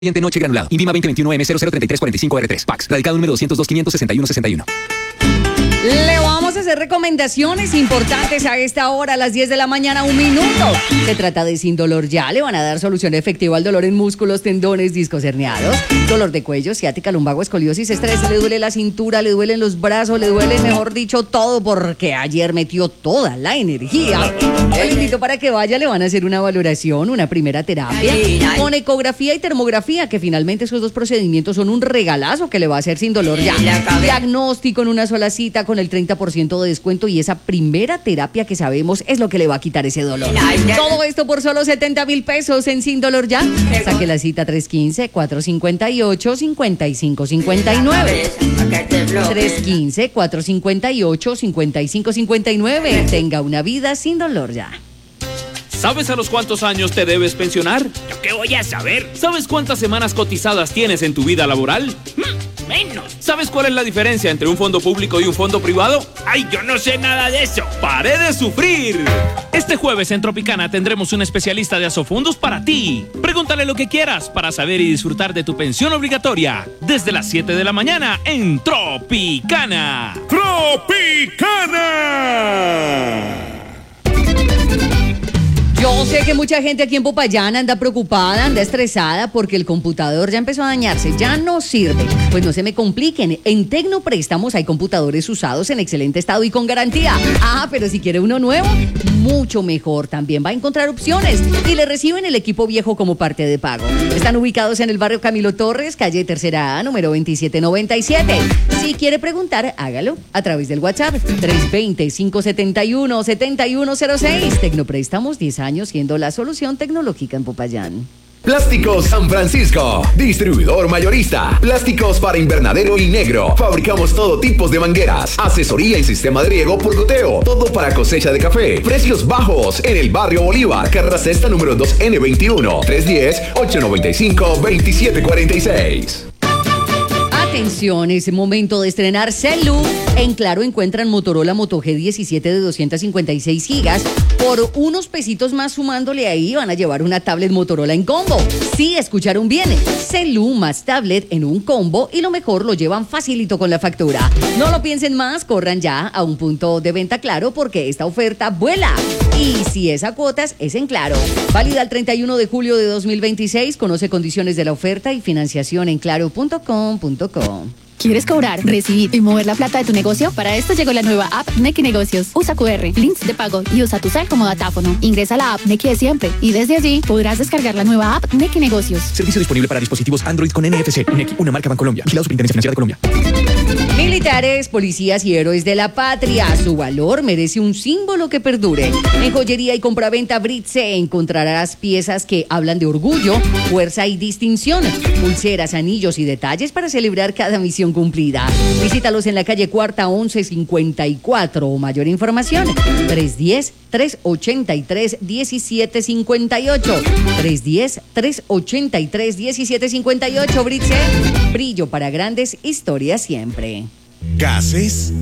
Noche granulado. Invima 2021M003345R3. Pax. Radicado número 202-561-61. Le vamos a hacer recomendaciones importantes a esta hora, a las 10 de la mañana, 1 minuto. Se trata de Sin Dolor Ya. Le van a dar solución efectiva al dolor en músculos, tendones, discos herniados, dolor de cuello, ciática, lumbago, escoliosis, estrés. Le duele la cintura, le duelen los brazos, le duele, mejor dicho, todo, porque ayer metió toda la energía. Le invito para que vaya, le van a hacer una valoración, una primera terapia con ecografía y termografía, que finalmente esos dos procedimientos son un regalazo que le va a hacer Sin Dolor Ya. Diagnóstico en una sola cita con el 30% de descuento, y esa primera terapia que sabemos es lo que le va a quitar ese dolor. Todo esto por solo 70,000 pesos en Sin Dolor Ya. Saque la cita 315-458-5559. 315-458-5559. Tenga una vida sin dolor ya. ¿Sabes a los cuántos años te debes pensionar? ¿Yo qué voy a saber? ¿Sabes cuántas semanas cotizadas tienes en tu vida laboral? Menos. ¿Sabes cuál es la diferencia entre un fondo público y un fondo privado? ¡Ay, yo no sé nada de eso! ¡Pare de sufrir! Este jueves en Tropicana tendremos un especialista de Asofondos para ti. Pregúntale lo que quieras para saber y disfrutar de tu pensión obligatoria. Desde las 7 de la mañana en Tropicana. ¡Tropicana! Yo sé que mucha gente aquí en Popayán anda preocupada, anda estresada porque el computador ya empezó a dañarse, ya no sirve. Pues no se me compliquen, en Tecnopréstamos hay computadores usados en excelente estado y con garantía. Pero si quiere uno nuevo, mucho mejor. También va a encontrar opciones y le reciben el equipo viejo como parte de pago. Están ubicados en el barrio Camilo Torres, calle Tercera A, número 2797. Si quiere preguntar, hágalo a través del WhatsApp 320-571-7106. Tecnopréstamos, 10 años siendo la solución tecnológica en Popayán. Plásticos San Francisco, distribuidor mayorista. Plásticos para invernadero y negro. Fabricamos todo tipo de mangueras. Asesoría en sistema de riego por goteo. Todo para cosecha de café. Precios bajos en el barrio Bolívar. Carrera Sexta número 2N21. 310-895-2746. Atención, es momento de estrenar Celu. En Claro encuentran Motorola Moto G17 de 256 gigas. Por unos pesitos más sumándole ahí van a llevar una tablet Motorola en combo. Sí, escucharon bien. Celu más tablet en un combo, y lo mejor, lo llevan facilito con la factura. No lo piensen más, corran ya a un punto de venta Claro, porque esta oferta vuela. Y si es a cuotas, es en Claro. Válida el 31 de julio de 2026. Conoce condiciones de la oferta y financiación en claro.com.co. ¿Quieres cobrar, recibir y mover la plata de tu negocio? Para esto llegó la nueva app Nequi Negocios. Usa QR, links de pago y usa tu cel como datáfono. Ingresa a la app Nequi de siempre y desde allí podrás descargar la nueva app Nequi Negocios. Servicio disponible para dispositivos Android con NFC. Nequi, una marca Bancolombia. Vigilado Superintendencia Financiera de Colombia. Militares, policías y héroes de la patria. Su valor merece un símbolo que perdure. En joyería y compraventa Britse encontrarás piezas que hablan de orgullo, fuerza y distinción. Pulseras, anillos y detalles para celebrar cada misión cumplida. Visítalos en la calle Cuarta 1154. O mayor información 310-383-1758. 310-383-1758. Britse, brillo para grandes historias siempre. Gases